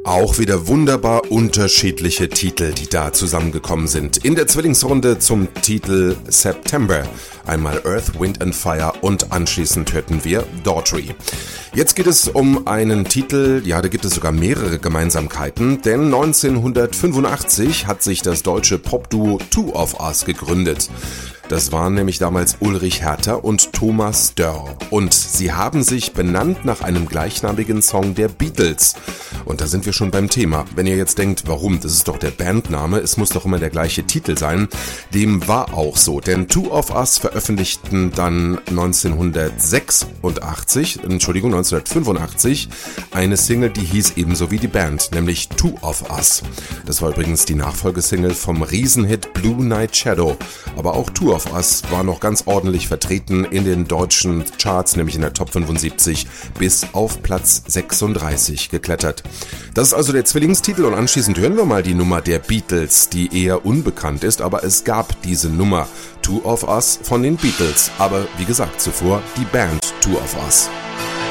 Auch wieder wunderbar unterschiedliche Titel, die da zusammengekommen sind. In der Zwillingsrunde zum Titel September. Einmal Earth, Wind and Fire und anschließend hörten wir Daughtry. Jetzt geht es um einen Titel, ja, da gibt es sogar mehrere Gemeinsamkeiten, denn 1985 hat sich das deutsche Popduo Two of Us gegründet. Das waren nämlich damals Ulrich Herter und Thomas Dörr. Und sie haben sich benannt nach einem gleichnamigen Song der Beatles. Und da sind wir schon beim Thema. Wenn ihr jetzt denkt, warum? Das ist doch der Bandname, es muss doch immer der gleiche Titel sein. Dem war auch so, denn Two of Us veröffentlichten dann 1985 eine Single, die hieß ebenso wie die Band, nämlich Two of Us. Das war übrigens die Nachfolgesingle vom Riesenhit Blue Night Shadow. Aber auch Two of Us war noch ganz ordentlich vertreten in den deutschen Charts, nämlich in der Top 75 bis auf Platz 36 geklettert. Das ist also der Zwillingstitel und anschließend hören wir mal die Nummer der Beatles, die eher unbekannt ist, aber es gab diese Nummer Two of Us von den Beatles, aber wie gesagt zuvor die Band Two of Us.